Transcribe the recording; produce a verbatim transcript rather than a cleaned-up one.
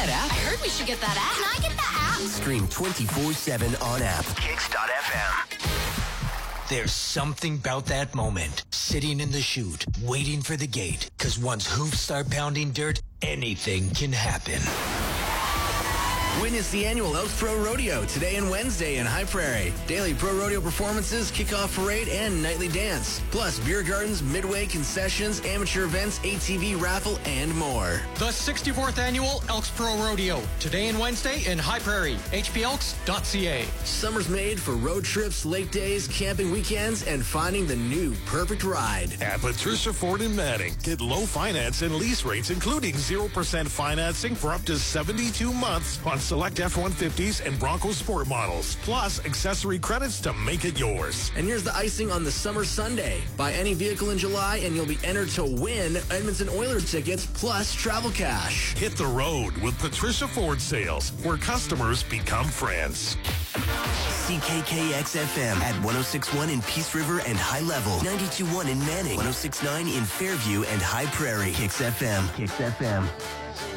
that app? I heard we should get that app. Can I get that app? Stream twenty-four seven on app. Kicks dot F M. There's something about that moment, sitting in the chute, waiting for the gate, because once hoofs start pounding dirt, anything can happen. Witness the annual Elks Pro Rodeo today and Wednesday in High Prairie. Daily Pro Rodeo performances, kickoff parade, and nightly dance. Plus beer gardens, midway concessions, amateur events, A T V raffle, and more. The sixty-fourth Annual Elks Pro Rodeo, today and Wednesday in High Prairie. H P elks dot C A. Summer's made for road trips, lake days, camping weekends, and finding the new perfect ride. At Patricia Ford in Manning, get low finance and lease rates, including zero percent financing for up to seventy-two months on select F one fifties and Bronco Sport models, plus accessory credits to make it yours. And here's the icing on the summer Sunday. Buy any vehicle in July and you'll be entered to win Edmonton Oilers tickets plus travel cash. Hit the road with Patricia Ford Sales, where customers become friends. C K K X F M at one oh six point one in Peace River and High Level, ninety-two point one in Manning, one oh six point nine in Fairview and High Prairie. Kicks F M. Kicks F M.